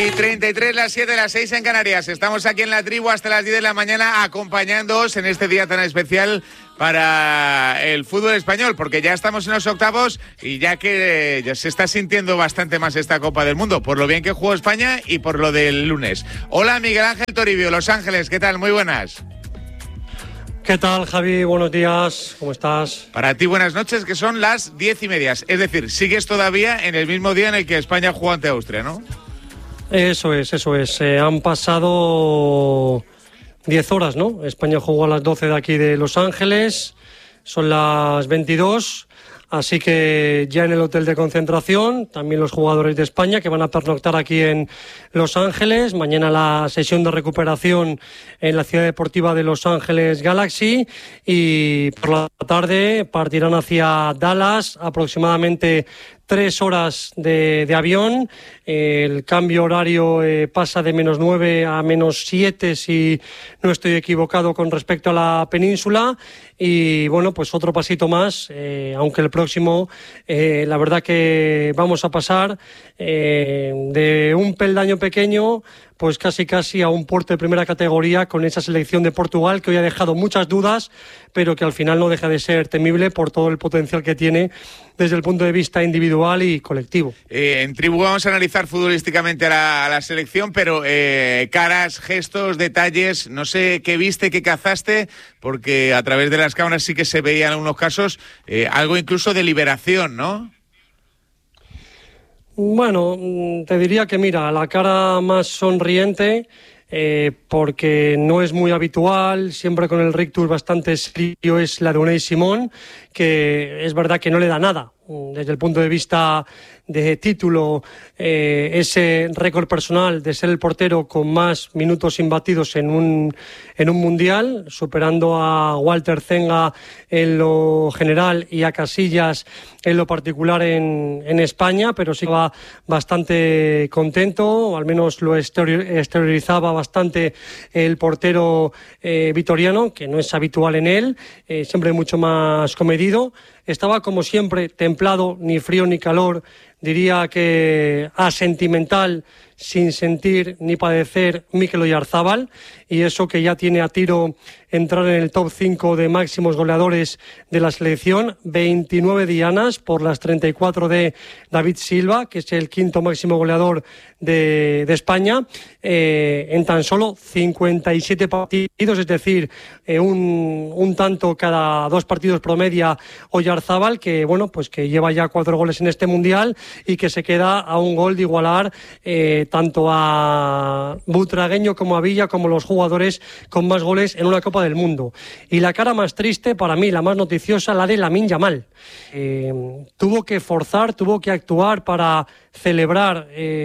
33, las 7, las 6 en Canarias. Estamos aquí en la tribu hasta las 10 de la mañana acompañándoos en este día tan especial para el fútbol español, porque ya estamos en los octavos y ya que ya se está sintiendo bastante más esta Copa del Mundo, por lo bien que jugó España y por lo del lunes. Hola, Miguel Ángel Toribio, Los Ángeles, ¿qué tal? Muy buenas. ¿Qué tal, Javi? Buenos días, ¿cómo estás? Para ti, buenas noches, que son las 10:30. Es decir, sigues todavía en el mismo día en el que España jugó ante Austria, ¿no? Eso es. Han pasado 10 horas, ¿no? España jugó a las 12 de aquí de Los Ángeles, son las 22, así que ya en el hotel de concentración, también los jugadores de España que van a pernoctar aquí en Los Ángeles. Mañana la sesión de recuperación en la ciudad deportiva de Los Ángeles Galaxy y por la tarde partirán hacia Dallas, aproximadamente 3 horas de avión. El cambio horario pasa de -9 a -7, si no estoy equivocado, con respecto a la península. Y bueno, pues otro pasito más, aunque el próximo, la verdad que vamos a pasar de un peldaño pequeño, pues casi a un puerto de primera categoría con esa selección de Portugal que hoy ha dejado muchas dudas, pero que al final no deja de ser temible por todo el potencial que tiene desde el punto de vista individual y colectivo. En Tribu vamos a analizar futbolísticamente a la selección, pero caras, gestos, detalles, no sé qué viste, qué cazaste, porque a través de las cámaras sí que se veía en algunos casos algo incluso de liberación, ¿no? Bueno, te diría que mira, la cara más sonriente, porque no es muy habitual, siempre con el rictus bastante serio, es la de Unai Simón, que es verdad que no le da nada desde el punto de vista de título, ese récord personal de ser el portero con más minutos imbatidos en un mundial, superando a Walter Zenga en lo general y a Casillas en lo particular en España, pero sí va bastante contento, o al menos lo exteriorizaba bastante el portero vitoriano, que no es habitual en él, siempre mucho más comedido. Estaba como siempre templado, ni frío ni calor, diría que asentimental, sin sentir ni padecer Mikel Oyarzabal, y eso que ya tiene a tiro entrar en el top 5 de máximos goleadores de la selección, 29 dianas por las 34 de David Silva, que es el quinto máximo goleador de España, en tan solo 57 partidos, es decir, un tanto cada 2 partidos promedia Oyarzabal, que bueno, pues que lleva ya 4 goles en este mundial y que se queda a un gol de igualar tanto a Butragueño como a Villa, como los jugadores con más goles en una Copa del Mundo. Y la cara más triste, para mí, la más noticiosa, la de Lamine Yamal. Tuvo que forzar, tuvo que actuar para celebrar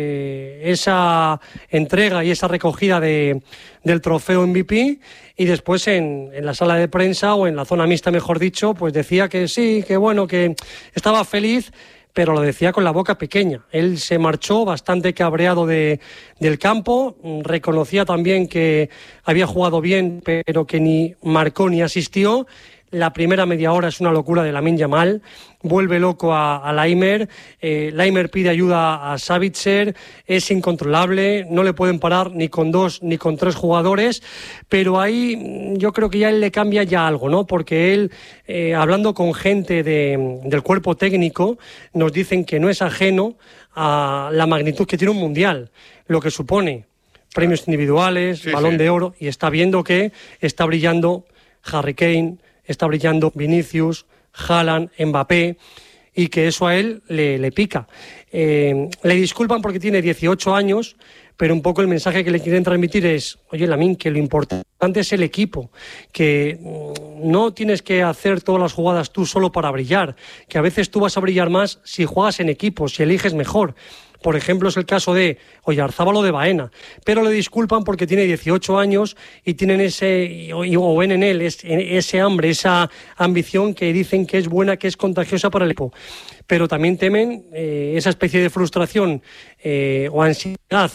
esa entrega y esa recogida del trofeo MVP, y después en la sala de prensa, o en la zona mixta, mejor dicho, pues decía que sí, que bueno, que estaba feliz, pero lo decía con la boca pequeña. Él se marchó bastante cabreado del campo, reconocía también que había jugado bien, pero que ni marcó ni asistió. La primera media hora es una locura de Lamine Yamal, vuelve loco a Laimer, Laimer pide ayuda a Savitzer, es incontrolable, no le pueden parar ni con 2 ni con 3 jugadores, pero ahí yo creo que ya él le cambia ya algo, ¿no? Porque él, hablando con gente del cuerpo técnico, nos dicen que no es ajeno a la magnitud que tiene un mundial, lo que supone premios individuales, sí, Balón de Oro, y está viendo que está brillando Harry Kane, está brillando Vinicius, Haaland, Mbappé, y que eso a él le pica. Le disculpan porque tiene 18 años, pero un poco el mensaje que le quieren transmitir es: oye, Lamine, que lo importante es el equipo, que no tienes que hacer todas las jugadas tú solo para brillar, que a veces tú vas a brillar más si juegas en equipo, si eliges mejor. Por ejemplo, es el caso de Oyarzabal o de Baena, pero le disculpan porque tiene 18 años y tienen o ven en él ese hambre, esa ambición que dicen que es buena, que es contagiosa para el equipo. Pero también temen esa especie de frustración o ansiedad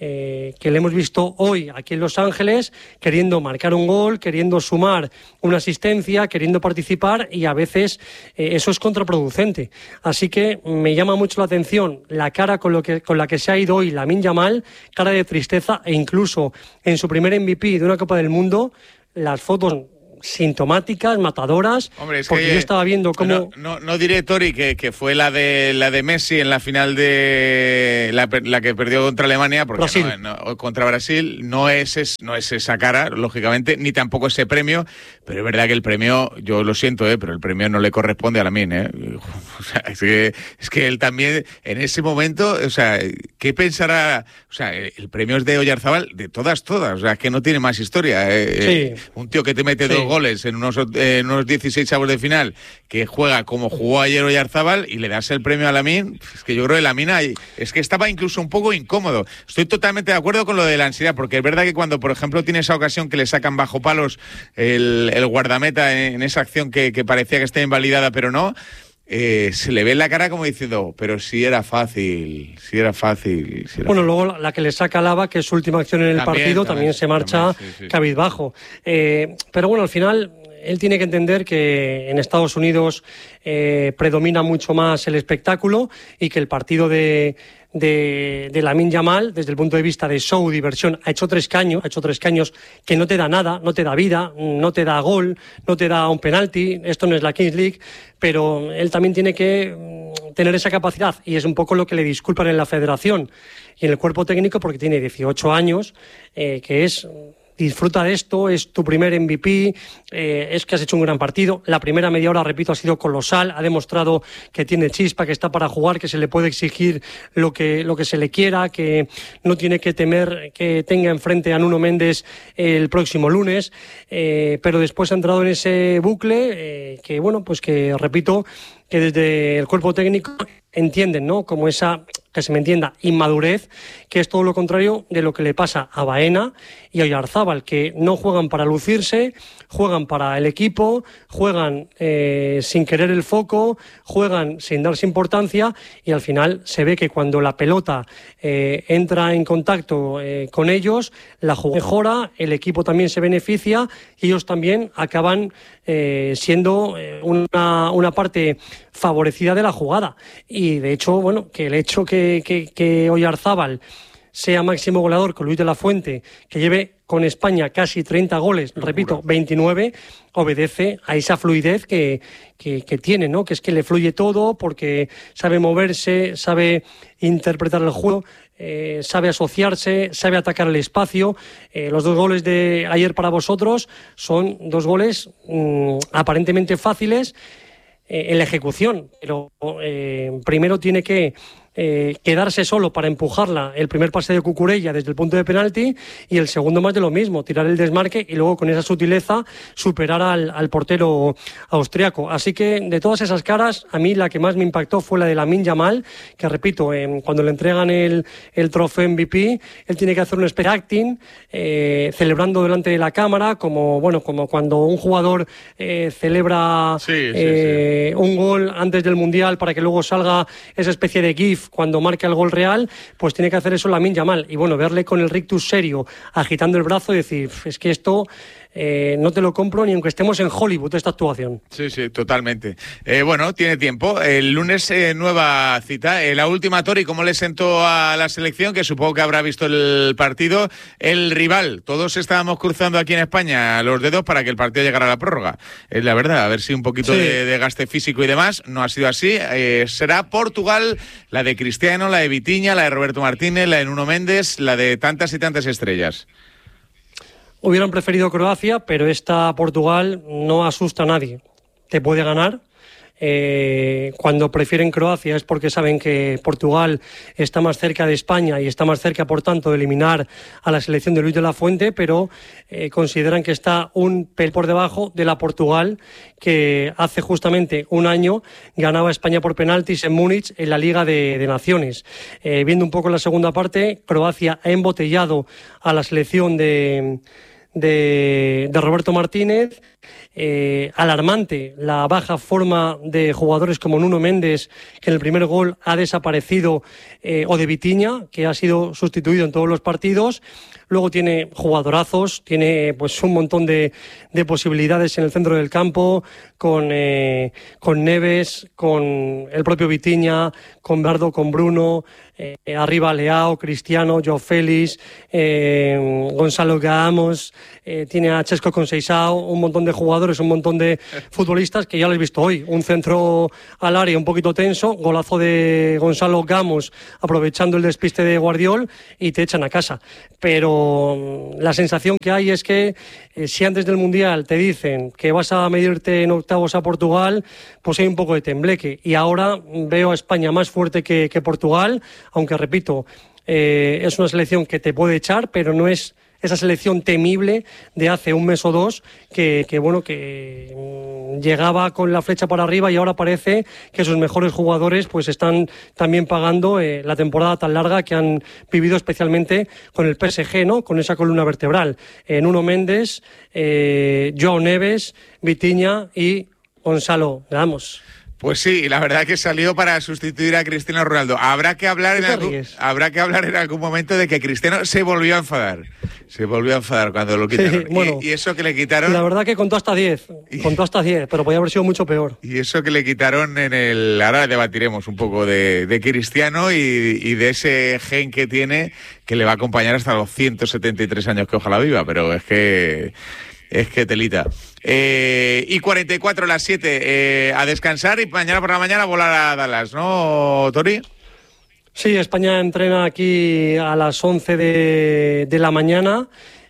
que le hemos visto hoy aquí en Los Ángeles, queriendo marcar un gol, queriendo sumar una asistencia, queriendo participar, y a veces eso es contraproducente. Así que me llama mucho la atención la cara con la que se ha ido hoy Lamine Yamal, cara de tristeza, e incluso en su primer MVP de una Copa del Mundo, las fotos sintomáticas, matadoras. Hombre, es porque que yo estaba viendo cómo... No diré, Tori, que fue la de Messi en la final de la que perdió contra Alemania, porque contra Brasil no es esa cara, lógicamente, ni tampoco ese premio, pero es verdad que el premio, yo lo siento, pero el premio no le corresponde a Lamine, O sea, es que él también, en ese momento, o sea, ¿qué pensará? O sea, el premio es de Oyarzábal, de todas, o sea, es que no tiene más historia. Sí. Un tío que te mete dos goles en unos 16avos de final, que juega como jugó ayer Oyarzábal, y le das el premio a Lamine. Es que yo creo que Lamine es que estaba incluso un poco incómodo. Estoy totalmente de acuerdo con lo de la ansiedad, porque es verdad que cuando, por ejemplo, tiene esa ocasión que le sacan bajo palos el guardameta en esa acción que parecía que estaba invalidada, pero no, se le ve en la cara como diciendo, pero si era fácil. Luego la que le saca Lava, que es su última acción en el partido, también se marcha cabizbajo. Pero bueno, al final él tiene que entender que en Estados Unidos predomina mucho más el espectáculo, y que el partido de Lamine Yamal, desde el punto de vista de show, diversión, ha hecho tres caños que no te da nada, no te da vida, no te da gol, no te da un penalti. Esto no es la Kings League, pero él también tiene que tener esa capacidad, y es un poco lo que le disculpan en la federación y en el cuerpo técnico, porque tiene 18 años, que es... Disfruta de esto, es tu primer MVP, es que has hecho un gran partido. La primera media hora, repito, ha sido colosal, ha demostrado que tiene chispa, que está para jugar, que se le puede exigir lo que se le quiera, que no tiene que temer que tenga enfrente a Nuno Méndez el próximo lunes, pero después ha entrado en ese bucle que, bueno, pues que, repito, que desde el cuerpo técnico entienden, ¿no? Como esa, que se me entienda, inmadurez, que es todo lo contrario de lo que le pasa a Baena y a Oyarzábal, que no juegan para lucirse, juegan para el equipo, juegan sin querer el foco, juegan sin darse importancia, y al final se ve que cuando la pelota entra en contacto con ellos, la jugada mejora, el equipo también se beneficia, y ellos también acaban siendo una parte favorecida de la jugada. Y de hecho, bueno, que el hecho que Oyarzábal sea máximo goleador con Luis de la Fuente, que lleve con España casi 30 goles, repito, 29, obedece a esa fluidez que tiene, ¿no? Que es que le fluye todo, porque sabe moverse, sabe interpretar el juego, sabe asociarse, sabe atacar el espacio. Los dos goles de ayer para vosotros son dos goles aparentemente fáciles en la ejecución, pero primero tiene que quedarse solo para empujarla el primer pase de Cucurella desde el punto de penalti, y el segundo más de lo mismo, tirar el desmarque y luego con esa sutileza superar al portero austriaco. Así que de todas esas caras, a mí la que más me impactó fue la de Lamine Yamal, que repito, cuando le entregan el trofeo MVP, él tiene que hacer un especie de acting, celebrando delante de la cámara, como cuando un jugador celebra un gol antes del Mundial para que luego salga esa especie de gif cuando marca el gol real, pues tiene que hacer eso Lamine Yamal. Y bueno, verle con el rictus serio, agitando el brazo y decir, es que esto no te lo compro ni aunque estemos en Hollywood, esta actuación. Sí, totalmente. Bueno, tiene tiempo. El lunes nueva cita. La última, Tori, ¿cómo le sentó a la selección? Que supongo que habrá visto el partido. El rival, todos estábamos cruzando aquí en España los dedos para que el partido llegara a la prórroga. Es la verdad, a ver si un poquito de gaste físico y demás. No ha sido así. Será Portugal, la de Cristiano, la de Vitinha, la de Roberto Martínez, la de Nuno Méndez, la de tantas y tantas estrellas. Hubieran preferido Croacia, pero esta Portugal no asusta a nadie. Te puede ganar. Cuando prefieren Croacia es porque saben que Portugal está más cerca de España y está más cerca, por tanto, de eliminar a la selección de Luis de la Fuente, pero consideran que está un pelín por debajo de la Portugal que hace justamente un año ganaba a España por penaltis en Múnich en la Liga de Naciones. Viendo un poco la segunda parte, Croacia ha embotellado a la selección de de Roberto Martínez. Alarmante la baja forma de jugadores como Nuno Méndez, que en el primer gol ha desaparecido, o de Vitinha, que ha sido sustituido en todos los partidos. Luego tiene jugadorazos, tiene pues un montón de posibilidades en el centro del campo, con Neves, con el propio Vitinha, con Bardo, con Bruno, arriba Leao, Cristiano, Joao Félix, Gonzalo Gamos, tiene a Chesco Conceição, un montón de jugadores, un montón de futbolistas que ya lo he visto hoy. Un centro al área un poquito tenso, golazo de Gonzalo Gamos aprovechando el despiste de Guardiol y te echan a casa. Pero la sensación que hay es que si antes del Mundial te dicen que vas a medirte en octavos a Portugal, pues hay un poco de tembleque. Y ahora veo a España más fuerte que Portugal, aunque repito, es una selección que te puede echar, pero no es esa selección temible de hace un mes o dos que llegaba con la flecha para arriba, y ahora parece que sus mejores jugadores pues están también pagando la temporada tan larga que han vivido, especialmente con el PSG, ¿no? Con esa columna vertebral. Nuno Méndez, Joao Neves, Vitinha y Gonzalo Ramos. Pues sí, la verdad que salió para sustituir a Cristiano Ronaldo. Habrá que hablar en algún momento de que Cristiano se volvió a enfadar. Se volvió a enfadar cuando lo quitaron. Sí, bueno, y eso que le quitaron... La verdad que contó hasta 10, pero podía haber sido mucho peor. Y eso que le quitaron ahora debatiremos un poco de Cristiano y de ese gen que tiene, que le va a acompañar hasta los 173 años que ojalá viva, pero es que telita. Y 44 las 7, a descansar y mañana por la mañana volar a Dallas, ¿no, Tori? Sí, España entrena aquí a las 11 de la mañana,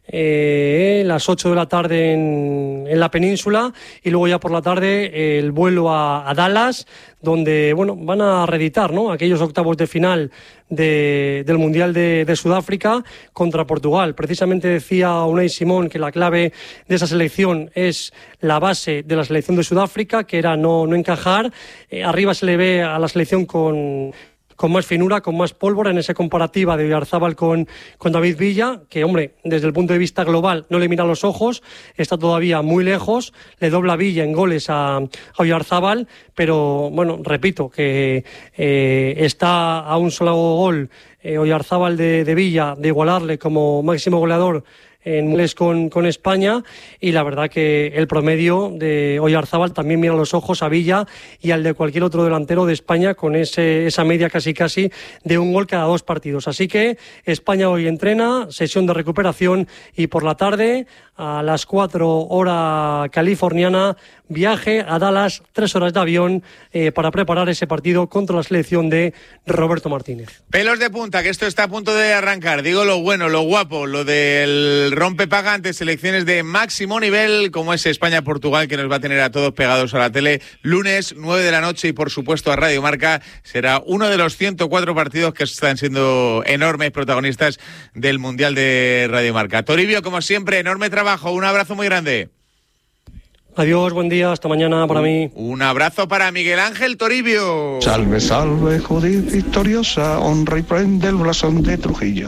las 8 de la tarde en la península, y luego ya por la tarde el vuelo a Dallas, donde van a reeditar, ¿no?, aquellos octavos de final del Mundial de Sudáfrica contra Portugal. Precisamente decía Unai Simón que la clave de esa selección es la base de la selección de Sudáfrica, que era no encajar. Arriba se le ve a la selección con más finura, con más pólvora, en esa comparativa de Oyarzábal con David Villa, que, hombre, desde el punto de vista global no le mira los ojos, está todavía muy lejos, le dobla Villa en goles a Oyarzábal, pero, bueno, repito, que está a un solo gol Oyarzábal de Villa de igualarle como máximo goleador en goles con España, y la verdad que el promedio de Oyarzábal también mira los ojos a Villa y al de cualquier otro delantero de España, con esa media casi de un gol cada 2 partidos. Así que España hoy entrena, sesión de recuperación, y por la tarde a las 4 hora californiana, viaje a Dallas, 3 horas de avión para preparar ese partido contra la selección de Roberto Martínez. Pelos de punta, que esto está a punto de arrancar. Digo lo bueno, lo guapo, lo del rompepaga ante selecciones de máximo nivel como es España-Portugal, que nos va a tener a todos pegados a la tele lunes 9 de la noche, y por supuesto a Radio Marca. Será uno de los 104 partidos que están siendo enormes protagonistas del Mundial de Radio Marca. Toribio, como siempre, enorme trabajo, un abrazo muy grande. Adiós, buen día, hasta mañana para mí. Un abrazo para Miguel Ángel Toribio. Salve, salve, Judith victoriosa, honra y prende el blasón de Trujillo.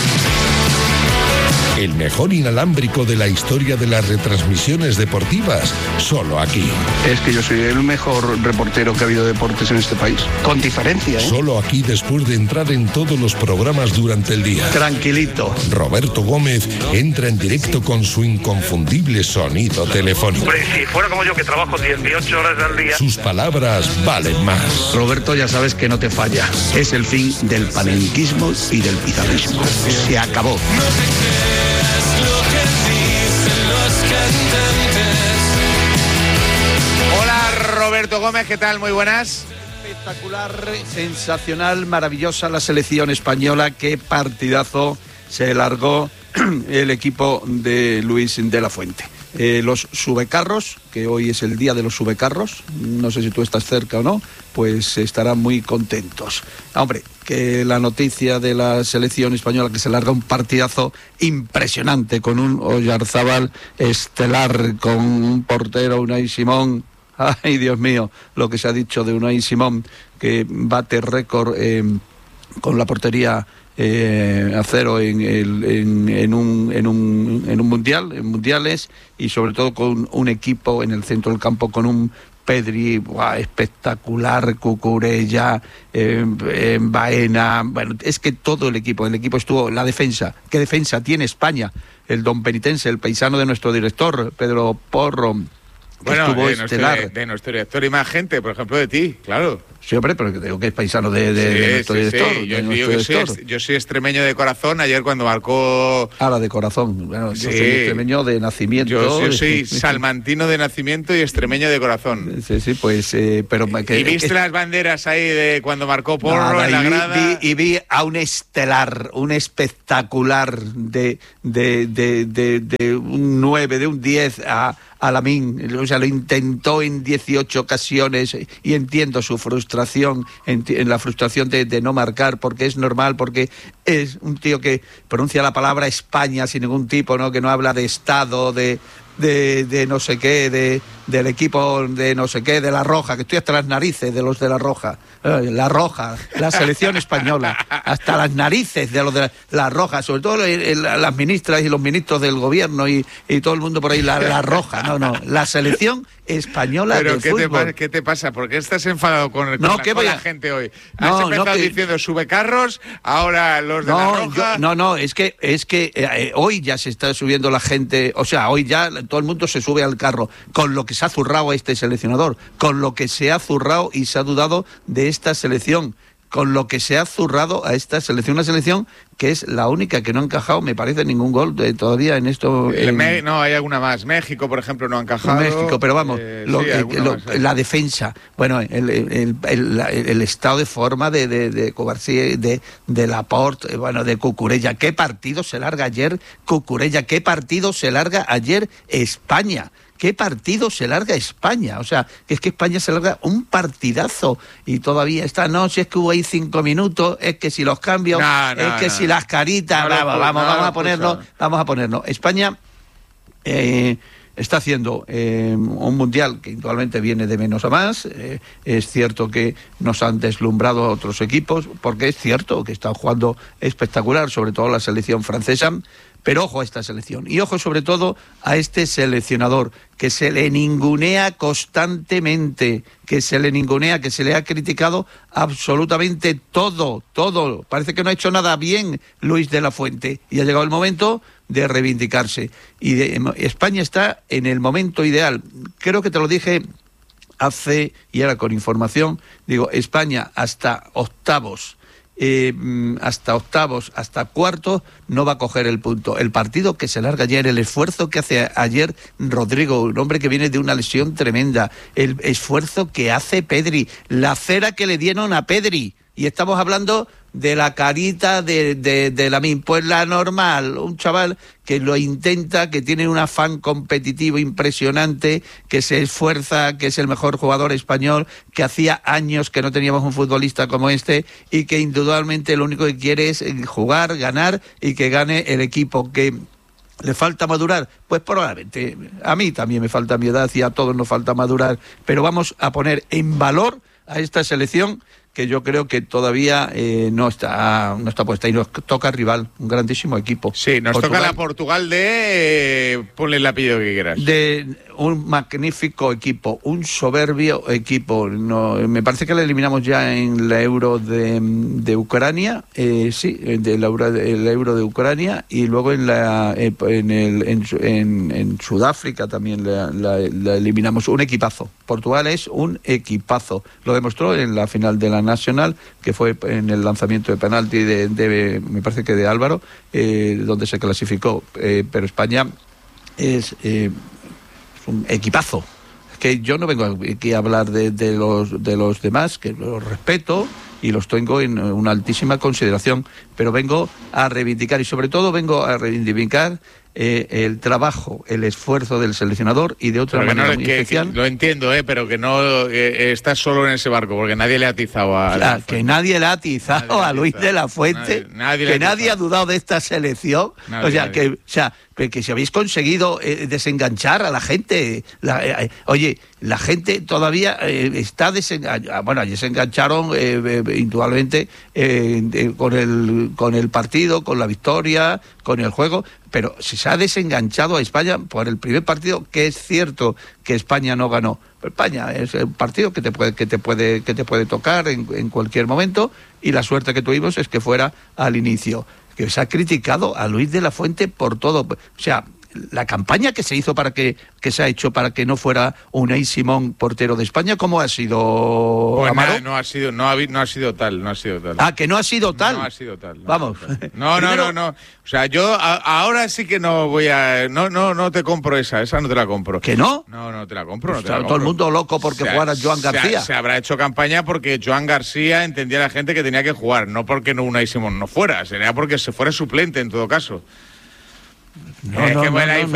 El mejor inalámbrico de la historia de las retransmisiones deportivas, solo aquí. Es que yo soy el mejor reportero que ha habido de deportes en este país, con diferencia, ¿eh? Solo aquí, después de entrar en todos los programas durante el día. Tranquilito. Roberto Gómez entra en directo con su inconfundible sonido telefónico. Hombre, si fuera como yo, que trabajo 18 horas al día. Sus palabras valen más. Roberto, ya sabes que no te falla. Es el fin del panenquismo y del pizarrismo. Se acabó. Hola, Roberto Gómez, ¿qué tal? Muy buenas. Espectacular, sensacional, maravillosa la selección española. Qué partidazo se largó el equipo de Luis de la Fuente. Los subecarros, que hoy es el día de los subecarros, no sé si tú estás cerca o no, pues estarán muy contentos. Hombre, que la noticia de la selección española, que se larga un partidazo impresionante con un Oyarzábal estelar, con un portero, Unai Simón. Ay, Dios mío, lo que se ha dicho de Unai Simón, que bate récord con la portería 0 en un mundial, en mundiales, y sobre todo con un equipo en el centro del campo con un Pedri espectacular, Cucurella, Baena. Bueno, es que todo el equipo estuvo, la defensa. ¿Qué defensa tiene España? El don penitense, el paisano de nuestro director, Pedro Porro. Bueno, de nuestro director y más gente, por ejemplo, de ti, claro. Sí, hombre, pero digo que es paisano de nuestro director. Sí. Yo soy extremeño de corazón. Ayer cuando marcó... la de corazón. Bueno, yo soy extremeño de nacimiento. Yo soy salmantino de nacimiento y extremeño de corazón. Sí, pues... pero ¿Y viste las banderas ahí de cuando marcó Porro en la grada? Vi a un estelar, un espectacular de un 9, de un 10 a Lamine. O sea, lo intentó en 18 ocasiones y entiendo su frustración, en la frustración de no marcar, porque es normal, porque es un tío que pronuncia la palabra España sin ningún tipo, ¿no? Que no habla de Estado, de no sé qué, del equipo de no sé qué, de La Roja, que estoy hasta las narices de los de La Roja. La Roja, la selección española, hasta las narices de los de La Roja, sobre todo las ministras y los ministros del gobierno y todo el mundo por ahí, la Roja, la selección española de fútbol. Pero ¿qué te pasa? ¿Por qué estás enfadado con la gente hoy? Has empezado diciendo subecarros, ahora los de La Roja... es que hoy ya se está subiendo la gente, o sea, hoy ya todo el mundo se sube al carro, con lo que se ha zurrado a este seleccionador, con lo que se ha zurrado y se ha dudado de esta selección, con lo que se ha zurrado a esta selección, una selección que es la única que no ha encajado, me parece, ningún gol todavía en esto. No, hay alguna más. México, por ejemplo, no ha encajado. México, pero vamos, la defensa, bueno, el estado de forma de Covarsí, de Laporte, bueno, de Cucurella. ¿Qué partido se larga ayer Cucurella? ¿Qué partido se larga ayer España? ¿Qué partido se larga España? O sea, es que España se larga un partidazo y todavía está, si es que hubo ahí 5 minutos, es que si los cambios, si las caritas, vamos a ponernos. España está haciendo un mundial que indudablemente viene de menos a más. Es cierto que nos han deslumbrado a otros equipos, porque es cierto que están jugando espectacular, sobre todo la selección francesa. Pero ojo a esta selección y ojo sobre todo a este seleccionador que se le ningunea constantemente, que se le ha criticado absolutamente todo. Parece que no ha hecho nada bien Luis de la Fuente y ha llegado el momento de reivindicarse. Y España está en el momento ideal. Creo que te lo dije y ahora con información, digo, España hasta octavos, hasta cuartos no va a coger el punto. El partido que se larga ayer, el esfuerzo que hace ayer Rodrigo, un hombre que viene de una lesión tremenda, el esfuerzo que hace Pedri, la cera que le dieron a Pedri, y estamos hablando de la carita de Lamine, pues la normal, un chaval que lo intenta, que tiene un afán competitivo impresionante, que se esfuerza, que es el mejor jugador español, que hacía años que no teníamos un futbolista como este y que indudablemente lo único que quiere es jugar, ganar y que gane el equipo. Que ¿le falta madurar? Pues probablemente. A mí también me falta mi edad y a todos nos falta madurar, pero vamos a poner en valor a esta selección que yo creo que todavía no está puesta, y nos toca rival, un grandísimo equipo. Sí, nos toca la Portugal ponle el apellido que quieras. De un magnífico equipo, un soberbio equipo. Me parece que le eliminamos ya en la Euro de Ucrania, el Euro de Ucrania, y luego en Sudáfrica también la eliminamos. Un equipazo. Portugal es un equipazo. Lo demostró en la final de la Nacional, que fue en el lanzamiento de penalti me parece que de Álvaro, donde se clasificó. Pero España es un equipazo. Es que yo no vengo aquí a hablar de los demás, que los respeto y los tengo en una altísima consideración, pero vengo a reivindicar, y sobre todo vengo a reivindicar el trabajo, el esfuerzo del seleccionador y de otra manera muy especial. Lo entiendo, pero que no estás solo en ese barco, porque nadie le ha atizado a... que nadie le ha atizado a Luis de la Fuente, que nadie ha dudado de esta selección. Que si habéis conseguido desenganchar a la gente. La gente todavía está desenganchada. Bueno, allí se engancharon indudablemente con el partido, con la victoria, con el juego, pero si se ha desenganchado a España por el primer partido, que es cierto que España no ganó. España es un partido que te puede tocar en cualquier momento, y la suerte que tuvimos es que fuera al inicio. Que se ha criticado a Luis de la Fuente por todo. O sea, la campaña que se hizo que se ha hecho para que no fuera Unai Simón portero de España, ¿cómo ha sido, pues Amaro? No ha sido tal. Ah, que no ha sido tal. No ha sido tal. Vamos. No. O sea, yo ahora sí que no voy a... No te compro esa no te la compro. ¿Que no? No te la compro. Pues todo el mundo loco porque jugara Joan García. Se habrá hecho campaña porque Joan García entendía a la gente que tenía que jugar, no porque Unai Simón no fuera, sería porque se fuera suplente en todo caso.